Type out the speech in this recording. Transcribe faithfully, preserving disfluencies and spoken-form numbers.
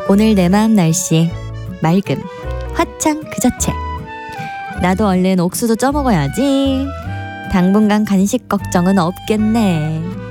오늘 내 마음 날씨 맑음, 화창 그 자체. 나도 얼른 옥수수 쪄 먹어야지. 당분간 간식 걱정은 없겠네.